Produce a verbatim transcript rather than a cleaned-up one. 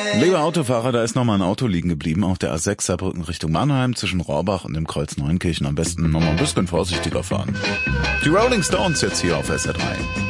Lieber Autofahrer, da ist noch mal ein Auto liegen geblieben auf der A sechs Saarbrücken Richtung Mannheim zwischen Rohrbach und dem Kreuz Neunkirchen. Am besten noch mal ein bisschen vorsichtiger fahren. Die Rolling Stones jetzt hier auf S R drei.